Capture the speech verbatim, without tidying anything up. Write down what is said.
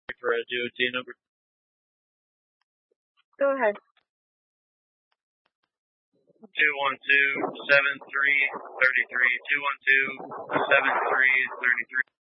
for a D O T number. Go ahead. Two one two seven three thirty three. Two one two seven three thirty three.